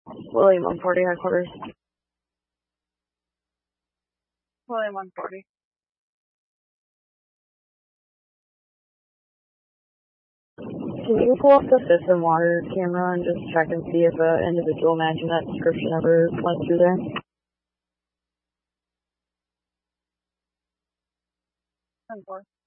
William 140 headquarters. William 140. Can you pull up the Fifth and Water camera and just check and see if an individual matching that description ever went through there? 10-4.